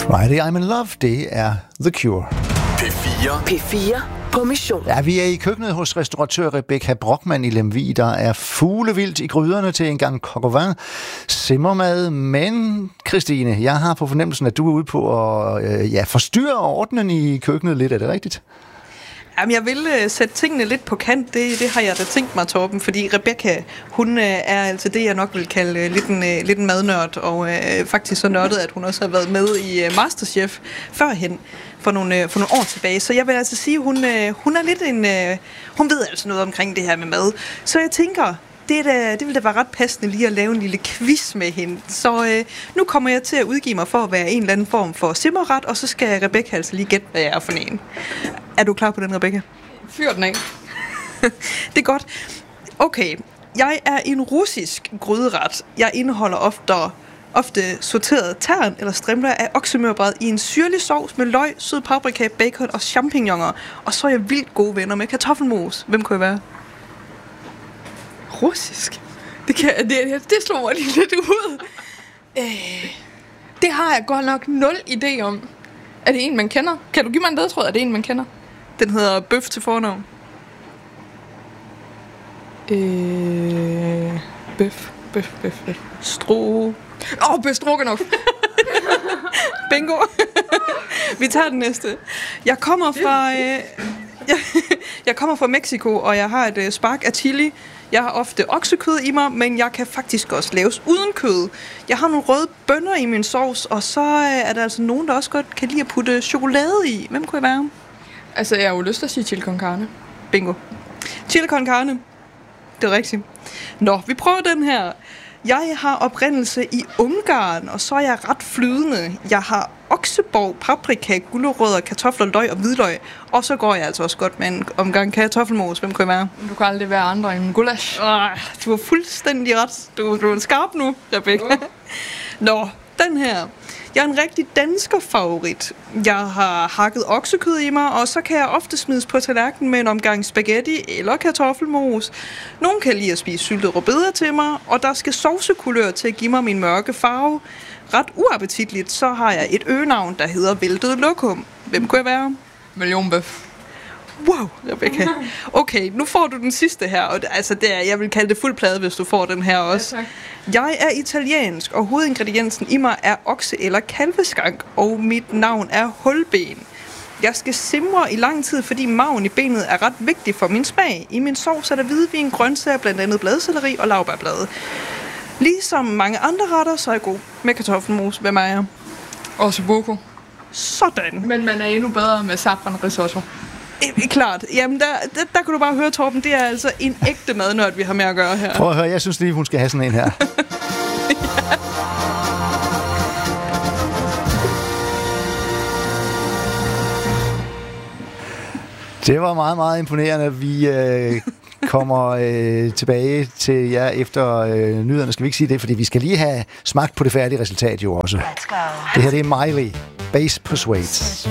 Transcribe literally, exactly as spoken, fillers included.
Friday I'm in Love, det er The Cure. P fire. P fire på mission. Ja, vi er i køkkenet hos restauratør Rebecca Brochmann i Lemvig. Der er fuglevildt i gryderne til en gang coq au vin, simmermad. Men, Christine, jeg har på fornemmelsen, at du er ude på at øh, ja, forstyrre ordenen i køkkenet lidt. Er det rigtigt? Jamen, jeg vil uh, sætte tingene lidt på kant. Det, det har jeg da tænkt mig, Torben, fordi Rebecca, hun uh, er altså det, jeg nok vil kalde uh, lidt, en, uh, lidt en madnørd, og uh, faktisk så nørdet, at hun også har været med i uh, Masterchef førhen for nogle, uh, for nogle år tilbage. Så jeg vil altså sige, hun, uh, hun er lidt en... Uh, hun ved altså noget omkring det her med mad. Så jeg tænker... Det, da, det ville da være ret passende lige at lave en lille quiz med hende. Så øh, nu kommer jeg til at udgive mig for at være en eller anden form for simmerret, og så skal Rebecca altså lige gætte, hvad jeg er for en. Er du klar på den, Rebecca? Fyr den af. Det er godt. Okay, jeg er en russisk gryderet. Jeg indeholder ofte, ofte sorteret tern eller strimler af oksemørbrad i en syrlig sovs med løg, sød paprika, bacon og champignoner. Og så er jeg vildt gode venner med kartoffelmos. Hvem kunne jeg være? Russisk? Det, kan, det, det slår mig lige lidt ud. Øh, det har jeg godt nok nul idé om. Er det en, man kender? Kan du give mig en ledetråd? Er det en, man kender? Den hedder bøf til fornavn. Øh, bøf, bøf, bøf, bøf. Stro. Åh, oh, bøf stroganoff. Bingo. Vi tager den næste. Jeg kommer fra... Øh, jeg, jeg kommer fra Mexico, og jeg har et øh, spark af chili. Jeg har ofte oksekød i mig, men jeg kan faktisk også laves uden kød. Jeg har nogle røde bønner i min sovs, og så er der altså nogen, der også godt kan lide at putte chokolade i. Hvem kunne jeg være? Altså, jeg har jo lyst til at sige chili con carne. Bingo. Chili con carne. Det er rigtigt. Nå, vi prøver den her. Jeg har oprindelse i Ungarn, og så er jeg ret flydende. Jeg har okseborg, paprika, gulerødder, kartofler, løg og hvidløg. Og så går jeg altså også godt med en omgang kartoffelmos. Hvem kan jeg være? Du kan aldrig være andre end gulasch. Oh, du har fuldstændig ret. Du, du er skarp nu, Rebecca. Uh. Nå, den her. Jeg er en rigtig dansker favorit. Jeg har hakket oksekød i mig, og så kan jeg ofte smides på tallerkenen med en omgang spaghetti eller kartoffelmos. Nogen kan lide at spise syltede rødbeder til mig, og der skal sovsekulør til at give mig min mørke farve. Ret uappetitligt, så har jeg et øgenavn, der hedder væltet lokum. Hvem kunne jeg være? Millionbøf. Wow, Rebecca. Okay, nu får du den sidste her, og altså det er, jeg vil kalde det fuld plade, hvis du får den her også. Ja, jeg er italiensk, og hovedingrediensen i mig er okse- eller kalveskank, og mit navn er hulben. Jeg skal simre i lang tid, fordi maven i benet er ret vigtig for min smag. I min sovs er der hvidvin, grøntsager, blandt andet bladselleri og laurbærblade. Ligesom mange andre retter, så er jeg god med kartoffelmos. Hvem er jeg? Ossobuco. Sådan. Men man er endnu bedre med safran risotto. E- klart. Jamen, der, der, der kan du bare høre, Torben, det er altså en ægte madnørd, vi har med at gøre her. Prøv at høre, jeg synes lige, hun skal have sådan en her. Ja. Det var meget, meget imponerende. Vi øh, kommer øh, tilbage til jer efter øh, nyhederne. Skal vi ikke sige det? Fordi vi skal lige have smagt på det færdige resultat jo også. Det her det er Miley. Bass Persuades.